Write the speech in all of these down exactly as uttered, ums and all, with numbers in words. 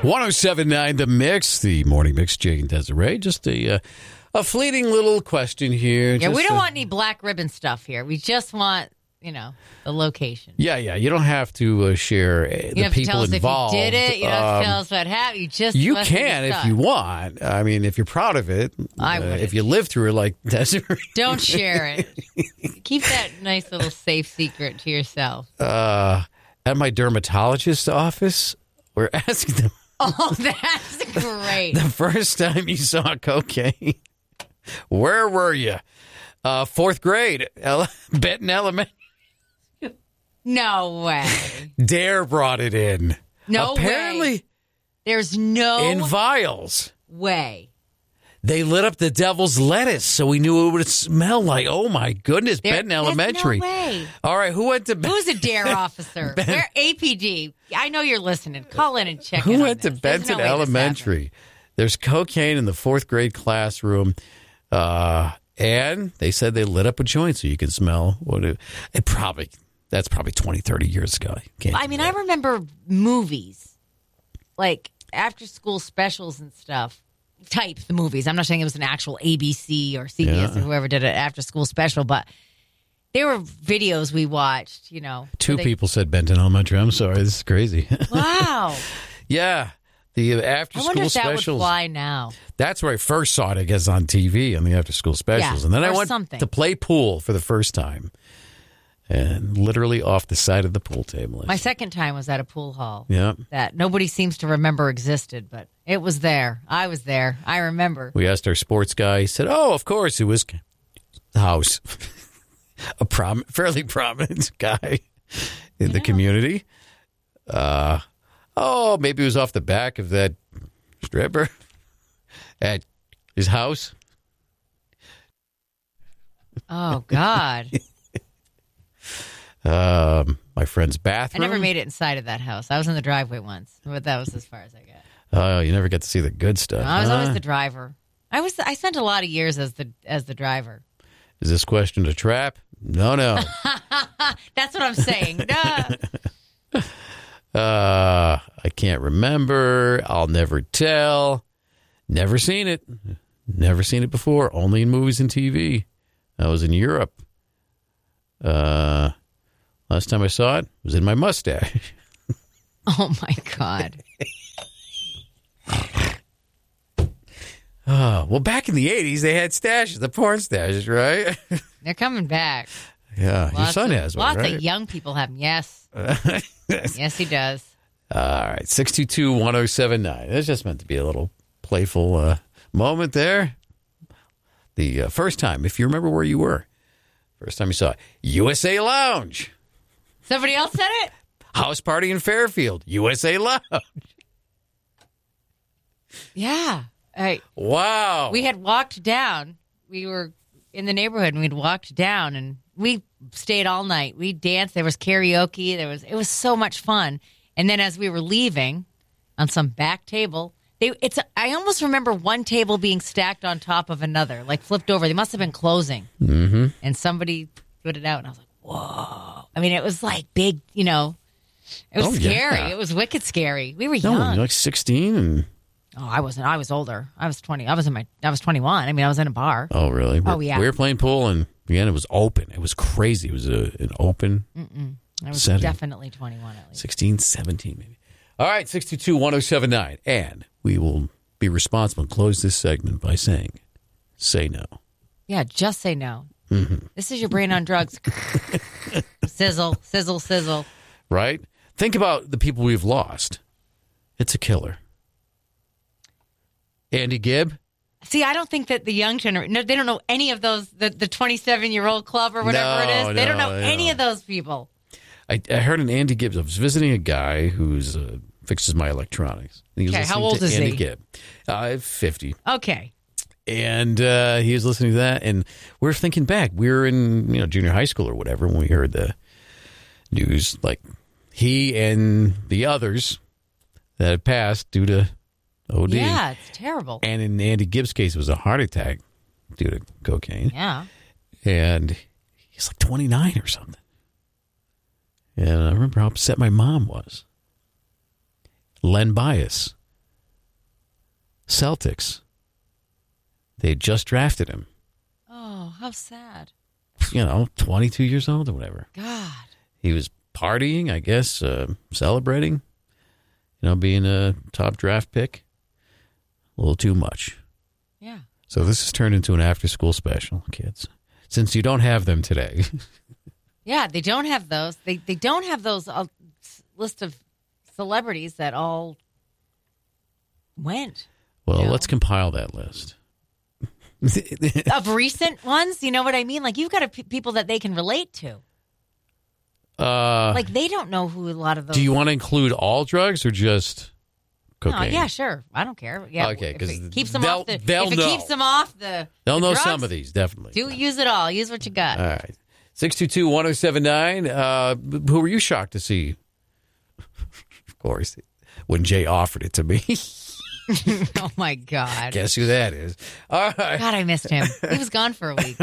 one oh seven point nine The Mix, the morning mix, Jay and Desiree. Just a uh, a fleeting little question here. Yeah, just we don't a, want any black ribbon stuff here. We just want, you know, the location. Yeah, yeah. You don't have to uh, share uh, you the have to people tell us involved. if you did it. You don't have Um, to tell us what happened. You just You must be can if stuck. you want. I mean, if you're proud of it. I uh, wouldn't. If you live through it like Desiree. Don't share it. Keep that nice little safe secret to yourself. Uh, at my dermatologist's office, we're asking them. Oh, that's great. The first time you saw cocaine, where were you? Uh, fourth grade, Ele- Benton Elementary. No way. Dare brought it in. No Apparently, way. There's no in vials. way. They lit up the devil's lettuce, so we knew it would smell like. Oh my goodness, There- Benton there's Elementary. No way. All right, who went to Ben- Who's a dare officer? Ben- Where A P D? I know you're listening. Call in and check. Who in on went to this. There's no Benton way this Elementary? There's cocaine in the fourth grade classroom, uh, and they said they lit up a joint so you can smell what it. It probably that's probably twenty, thirty years ago. Can't I do mean, that. I remember movies, like after school specials and stuff. Type the movies. I'm not saying it was an actual A B C or C B S Yeah. or whoever did it after school special, but there were videos we watched, you know. Two where they- people said Benton Elementary. I'm sorry, this is crazy. Wow. Yeah, the after I wonder school if that specials. would fly now. That's where I first saw it, I guess, on T V on the after school specials. Yeah, and then I or went something. to play pool for the first time. And literally off the side of the pool table. My second time was at a pool hall Yeah. that nobody seems to remember existed, but it was there. I was there. I remember. We asked our sports guy. He said, oh, of course, it was the house. A prom- fairly prominent guy in the community. Uh, oh, maybe it was off the back of that stripper at his house. Oh, God. Um, my friend's I bathroom. never made it inside of that house. I was in the driveway once, but that was as far as I got. Oh, you never get to see the good stuff. I was huh? always the driver. I was. I spent a lot of years as the as the driver. Is this question a trap? No, no. That's what I'm saying. Duh. uh, I can't remember. I'll never tell. Never seen it. Never seen it before. Only in movies and T V. I was in Europe. Uh, last time I saw it was in my mustache. Oh my God. Oh, well, back in the eighties, they had stashes, the porn stashes, right? They're coming back. Yeah, your Lots son of, has one, Lots right? of young people have them. Yes. Yes, he does. All right, six two two, one oh seven nine. It's just meant to be a little playful uh, moment there. The uh, first time, if you remember where you were, first time you saw it, U S A Lounge. Somebody else said it? House party in Fairfield, U S A Lounge. Yeah. Hey, Wow. we had walked down. We were in the neighborhood and we'd walked down and we stayed all night. We danced. There was karaoke. There was it was so much fun. And then as we were leaving on some back table, they it's I almost remember one table being stacked on top of another, like flipped over. They must have been closing. Mm-hmm. And somebody put it out and I was like, "Whoa." I mean, it was like big, you know. It was Oh, scary. yeah. It was wicked scary. We were No, young. you're like sixteen and... Oh, I wasn't. I was older. I was twenty. I was in my. I was twenty-one. I mean, I was in a bar. Oh, really? Oh, We- yeah. We were playing pool, and again, it was open. It was crazy. It was a, an open I was setting. definitely twenty-one at least. sixteen, seventeen, maybe. All right, six two two, one oh seven nine. And we will be responsible and close this segment by saying, say no. Yeah, just say no. Mm-hmm. This is your brain on drugs. Sizzle, sizzle, sizzle. Right? Think about the people we've lost. It's a killer. Andy Gibb? See, I don't think that the young generation, no, they don't know any of those, the, the twenty-seven-year-old club or whatever No, it is. They don't no, know they any don't. of those people. I, I heard an Andy Gibbs. I was visiting a guy who's uh, fixes my electronics. And he was Okay, how listening old to is Andy he? Gibb. Uh, fifty. Okay. And uh, he was listening to that, and we were thinking back. We were in you know junior high school or whatever when we heard the news. Like he and the others that had passed due to O D. Yeah, it's terrible. And in Andy Gibbs' case, it was a heart attack due to cocaine. Yeah. And he's like twenty-nine or something. And I remember how upset my mom was. Len Bias Celtics. They had just drafted him. Oh, how sad. You know, twenty-two years old or whatever. God. He was partying, I guess, uh, celebrating, you know, being a top draft pick. A little too much. Yeah. So this has turned into an after-school special, kids. Since you don't have them today. Yeah, they don't have those. They they don't have those uh, list of celebrities that all went. Well, you know? let's compile that list. Of recent ones, you know what I mean? Like, you've got a p- people that they can relate to. Uh, like, they don't know who a lot of those... Do you want to include all drugs or just cocaine? No, yeah, sure. I don't care. Yeah, okay, because it keeps them they'll, off the... they'll if it know. keeps them off the They'll the know drugs, some of these, definitely. Do use it all. Use what you got. All right. six two two, one oh seven nine. Uh, who were you shocked to see? Of course, when Jay offered it to me. Oh, my God. Guess who that is. All right. God, I missed him. He was gone for a week.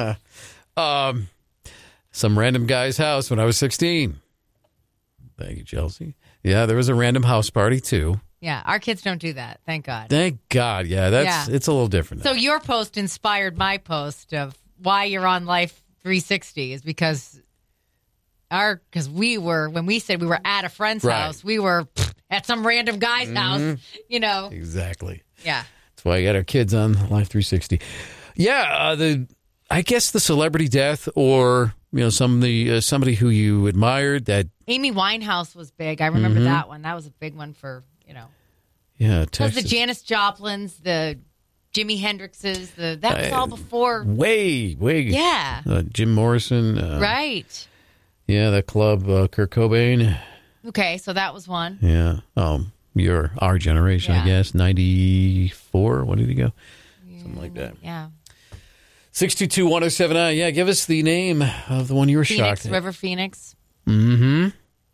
um, some random guy's house when I was sixteen. Thank you, Chelsea. Yeah, there was a random house party, too. Yeah, our kids don't do that. Thank God. Thank God. Yeah, that's Yeah. it's a little different. So now. your post inspired my post of why you're on Life three sixty is because our because we were when we said we were at a friend's Right. house, we were pff, at some random guy's house, you know. Exactly. Yeah. That's why I got our kids on Life three sixty. Yeah, uh, the I guess the celebrity death or you know somebody uh, somebody who you admired that Amy Winehouse was big. I remember Mm-hmm. that one. That was a big one for, you know. yeah Because Texas. the Janis Joplins, the Jimi Hendrixes, the that was Uh, all before. way way Yeah. uh, Jim Morrison uh, Right. yeah that club uh, Kurt Cobain Okay, so that was one. yeah um your our generation I Yeah. guess ninety-four what did he go something like that Yeah. six two two, one oh seven nine yeah give us the name of the one you were Phoenix, shocked at. River Phoenix. Mm-hmm.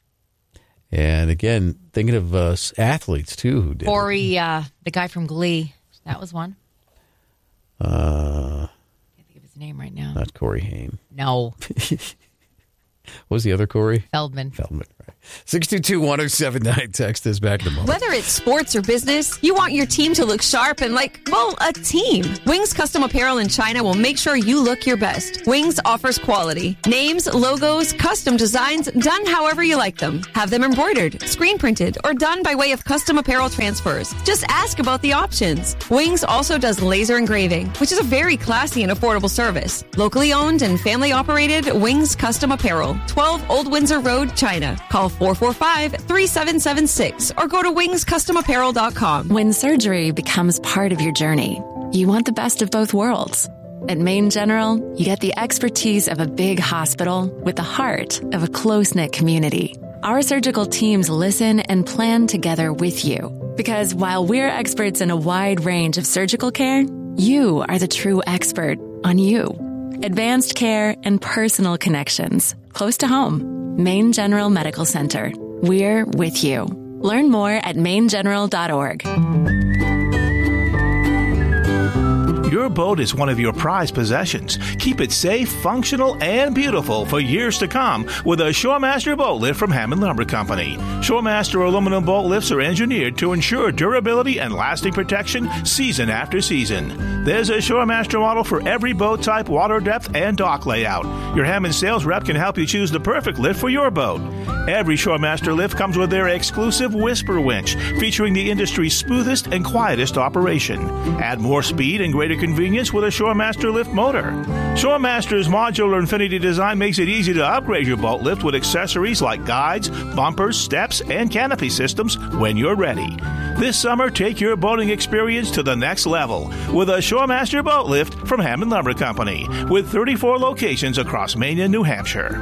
And again, thinking of uh, athletes, too, who did it. Corey, uh, the guy from Glee. That was one. Uh, Can't think of his name right now. not Corey Haim. No. What was the other Corey? Feldman. Feldman, right. six two two, one oh seven nine. Text us back in a moment. Whether it's sports or business, you want your team to look sharp and like, well, a team. Wings Custom Apparel in China will make sure you look your best. Wings offers quality. Names, logos, custom designs, done however you like them. Have them embroidered, screen printed, or done by way of custom apparel transfers. Just ask about the options. Wings also does laser engraving, which is a very classy and affordable service. Locally owned and family operated, Wings Custom Apparel, twelve Old Windsor Road, China. Call four four five, three seven seven six or go to wings custom apparel dot com. When surgery becomes part of your journey, you want the best of both worlds. At Maine General, you get the expertise of a big hospital with the heart of a close-knit community. Our surgical teams listen and plan together with you. Because while we're experts in a wide range of surgical care, you are the true expert on you. Advanced care and personal connections close to home. Maine General Medical Center. We're with you. Learn more at maine general dot org. Your boat is one of your prized possessions. Keep it safe, functional, and beautiful for years to come with a Shoremaster boat lift from Hammond Lumber Company. Shoremaster aluminum boat lifts are engineered to ensure durability and lasting protection season after season. There's a Shoremaster model for every boat type, water depth, and dock layout. Your Hammond sales rep can help you choose the perfect lift for your boat. Every Shoremaster lift comes with their exclusive Whisper winch, featuring the industry's smoothest and quietest operation. Add more speed and greater convenience with a Shoremaster lift motor. Shoremaster's modular Infinity design makes it easy to upgrade your boat lift with accessories like guides, bumpers, steps, and canopy systems when you're ready. This summer, take your boating experience to the next level with a Shoremaster boat lift from Hammond Lumber Company with thirty-four locations across Maine and New Hampshire.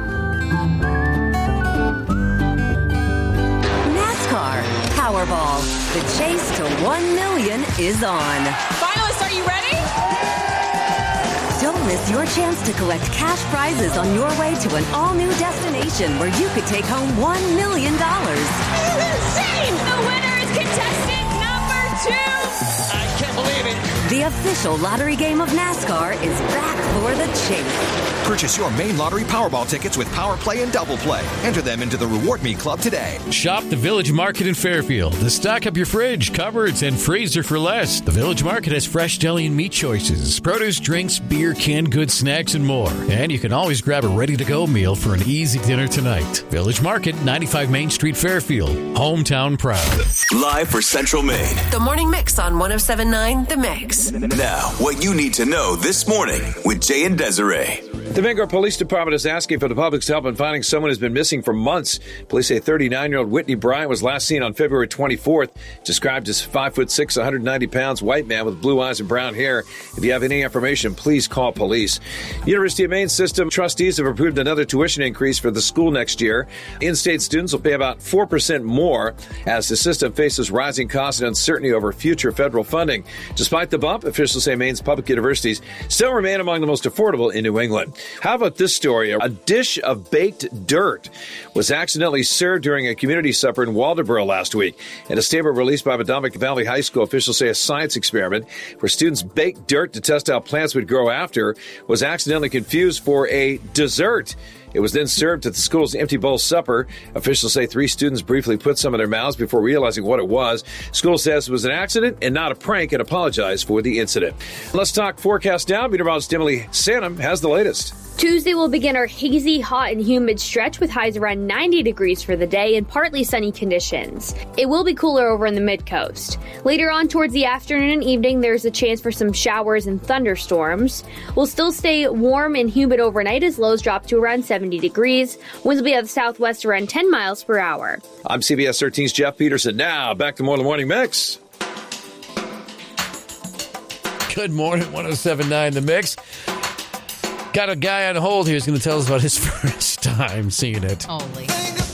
NASCAR Powerball. The chase to one million is on. Finalists, are you ready? Don't miss your chance to collect cash prizes on your way to an all-new destination where you could take home one million dollars. This is insane! The winner is contestant number two! The official lottery game of NASCAR is back for the chase. Purchase your main lottery Powerball tickets with Power Play and Double Play. Enter them into the Reward Me Club today. Shop the Village Market in Fairfield to stock up your fridge, cupboards, and freezer for less. The Village Market has fresh deli and meat choices, produce, drinks, beer, canned goods, snacks, and more. And you can always grab a ready-to-go meal for an easy dinner tonight. Village Market, ninety-five Main Street, Fairfield. Hometown proud. Live for Central Maine. The Morning Mix on one oh seven point nine The Mix. Now, what you need to know this morning with Jay and Desiree. The Bangor Police Department is asking for the public's help in finding someone who's been missing for months. Police say thirty-nine-year-old Whitney Bryant was last seen on February twenty-fourth, described as five foot six, one hundred ninety pounds, white man with blue eyes and brown hair. If you have any information, please call police. University of Maine system trustees have approved another tuition increase for the school next year. In-state students will pay about four percent more as the system faces rising costs and uncertainty over future federal funding. Despite the bump, officials say Maine's public universities still remain among the most affordable in New England. How about this story? A dish of baked dirt was accidentally served during a community supper in Waldoboro last week. In a statement released by Madomic Valley High School, officials say a science experiment where students baked dirt to test how plants would grow after was accidentally confused for a dessert. It was then served at the school's empty bowl supper. Officials say three students briefly put some in their mouths before realizing what it was. School says it was an accident and not a prank and apologized for the incident. Let's talk forecast now. Meteorologist Emily Sanum has the latest. Tuesday will begin our hazy, hot, and humid stretch with highs around ninety degrees for the day and partly sunny conditions. It will be cooler over in the mid-coast. Later on towards the afternoon and evening, there's a chance for some showers and thunderstorms. We'll still stay warm and humid overnight as lows drop to around seventy degrees. Winds will be out of the southwest around ten miles per hour. I'm C B S thirteen's Jeff Peterson. Now, back to more of the Morning Mix. Good morning, one oh seven point nine The Mix. Got a guy on hold here who's going to tell us about his first time seeing it. Holy.